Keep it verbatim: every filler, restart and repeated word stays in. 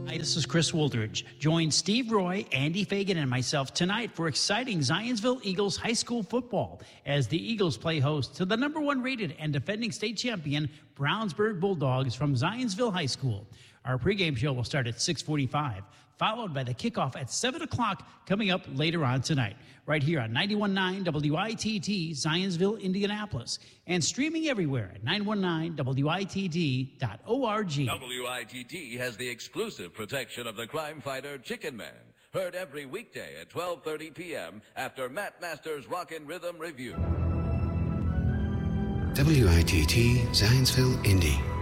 Hi, this is Chris Woldridge. Join Steve Roy, Andy Fagan, and myself tonight for exciting Zionsville Eagles high school football as the Eagles play host to the number one rated and defending state champion Brownsburg Bulldogs from Zionsville High School. Our pregame show will start at six forty-five, followed by the kickoff at seven o'clock coming up later on tonight, right here on ninety-one point nine W I T T, Zionsville, Indianapolis, and streaming everywhere at nine one nine W I T T dot org. W I T T has the exclusive protection of the crime fighter Chicken Man. Heard every weekday at twelve thirty p.m. after Matt Masters' Rockin' Rhythm Review. W I T T, Zionsville, Indy.